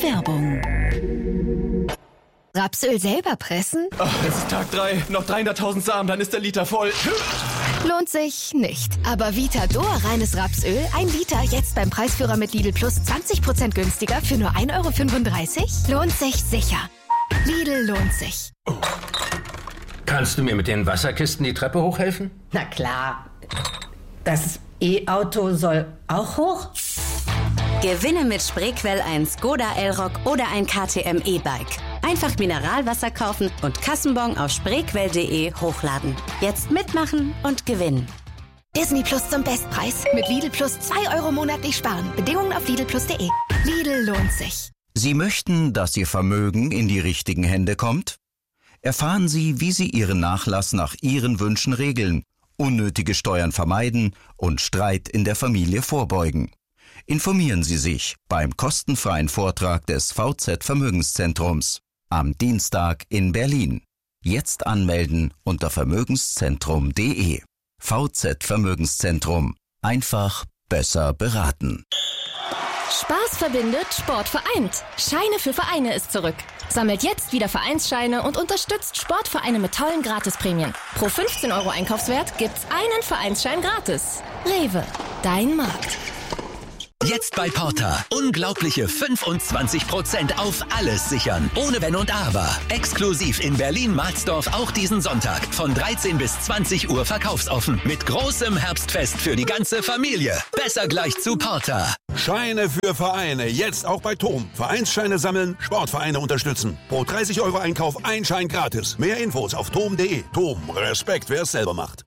Werbung. Rapsöl selber pressen? Oh, es ist Tag 3, noch 300.000 Samen, dann ist der Liter voll. Lohnt sich nicht. Aber Vitador reines Rapsöl, 1 Liter, jetzt beim Preisführer mit Lidl Plus 20% günstiger für nur 1,35 €? Lohnt sich sicher. Lidl lohnt sich. Kannst du mir mit den Wasserkisten die Treppe hochhelfen? Na klar. Das E-Auto soll auch hoch? Gewinne mit Spreequell ein Skoda Elroq oder ein KTM E-Bike. Einfach Mineralwasser kaufen und Kassenbon auf spreequell.de hochladen. Jetzt mitmachen und gewinnen. Disney Plus zum Bestpreis. Mit Lidl Plus 2 € monatlich sparen. Bedingungen auf lidlplus.de. Lidl lohnt sich. Sie möchten, dass Ihr Vermögen in die richtigen Hände kommt? Erfahren Sie, wie Sie Ihren Nachlass nach Ihren Wünschen regeln, unnötige Steuern vermeiden und Streit in der Familie vorbeugen. Informieren Sie sich beim kostenfreien Vortrag des VZ Vermögenszentrums am Dienstag in Berlin. Jetzt anmelden unter vermögenszentrum.de. VZ Vermögenszentrum. Einfach besser beraten. Spaß verbindet, Sport vereint. Scheine für Vereine ist zurück. Sammelt jetzt wieder Vereinsscheine und unterstützt Sportvereine mit tollen Gratisprämien. Pro 15 € Einkaufswert gibt's einen Vereinsschein gratis. Rewe, dein Markt. Jetzt bei Porter. Unglaubliche 25% auf alles sichern. Ohne Wenn und Aber. Exklusiv in Berlin-Marsdorf auch diesen Sonntag. Von 13 bis 20 Uhr verkaufsoffen. Mit großem Herbstfest für die ganze Familie. Besser gleich zu Porter. Scheine für Vereine. Jetzt auch bei TOM. Vereinsscheine sammeln, Sportvereine unterstützen. Pro 30 € Einkauf ein Schein gratis. Mehr Infos auf tom.de. TOM. Respekt, wer es selber macht.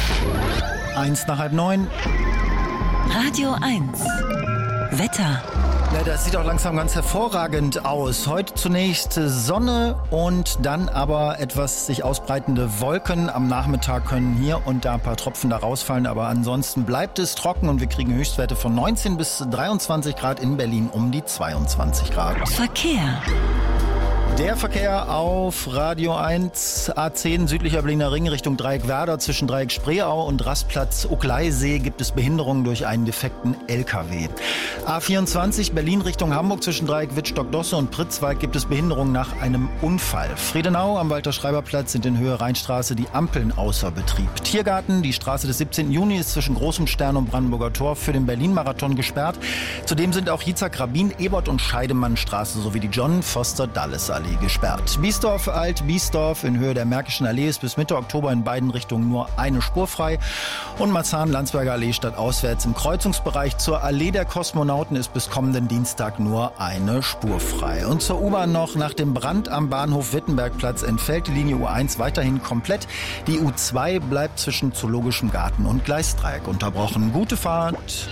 8:08. Radio 1. Wetter. Ja, das sieht auch langsam ganz hervorragend aus. Heute zunächst Sonne und dann aber etwas sich ausbreitende Wolken. Am Nachmittag können hier und da ein paar Tropfen da rausfallen, aber ansonsten bleibt es trocken und wir kriegen Höchstwerte von 19 bis 23 Grad, in Berlin um die 22 Grad. Verkehr. Der Verkehr auf Radio 1, A10 südlicher Berliner Ring Richtung Dreieck Werder. Zwischen Dreieck Spreeau und Rastplatz Uckleisee gibt es Behinderungen durch einen defekten LKW. A24 Berlin Richtung Hamburg zwischen Dreieck Wittstock-Dosse und Pritzwalk gibt es Behinderungen nach einem Unfall. Friedenau am Walter-Schreiber-Platz sind in Höhe Rheinstraße die Ampeln außer Betrieb. Tiergarten, die Straße des 17. Juni ist zwischen Großem Stern und Brandenburger Tor für den Berlin-Marathon gesperrt. Zudem sind auch Jitzak-Rabin, Ebert und Scheidemannstraße sowie die John-Foster-Dulles-Allee gesperrt. Biesdorf, Alt-Biesdorf in Höhe der Märkischen Allee ist bis Mitte Oktober in beiden Richtungen nur eine Spur frei. Und Marzahn-Landsberger Allee stadtauswärts im Kreuzungsbereich zur Allee der Kosmonauten ist bis kommenden Dienstag nur eine Spur frei. Und zur U-Bahn noch: Nach dem Brand am Bahnhof Wittenbergplatz entfällt die Linie U1 weiterhin komplett. Die U2 bleibt zwischen Zoologischem Garten und Gleisdreieck unterbrochen. Gute Fahrt!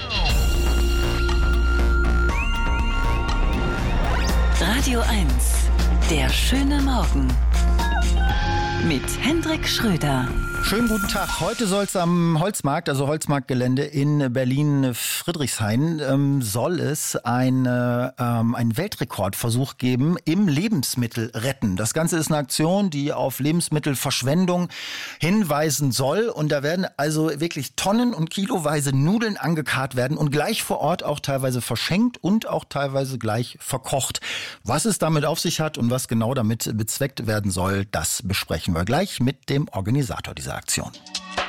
Radio 1. Der schöne Morgen mit Hendrik Schröder. Schönen guten Tag. Heute soll es am Holzmarkt, also Holzmarktgelände in Berlin-Friedrichshain, soll es einen Weltrekordversuch geben im Lebensmittelretten. Das Ganze ist eine Aktion, die auf Lebensmittelverschwendung hinweisen soll. Und da werden also wirklich tonnen- und kiloweise Nudeln angekarrt werden und gleich vor Ort auch teilweise verschenkt und auch teilweise gleich verkocht. Was es damit auf sich hat und was genau damit bezweckt werden soll, das besprechen wir gleich mit dem Organisator dieser Aktion.